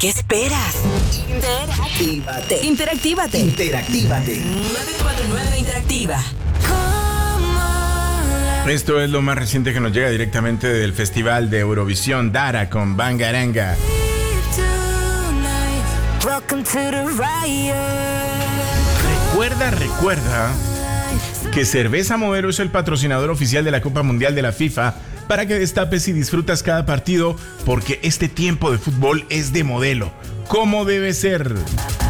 ¿Qué esperas? Interactívate. 949 Interactiva. Esto es lo más reciente que nos llega directamente del Festival de Eurovisión, Dara con Bangaranga. Recuerda que Cerveza Modelo es el patrocinador oficial de la Copa Mundial de la FIFA para que destapes y disfrutas cada partido, porque este tiempo de fútbol es de Modelo, como debe ser.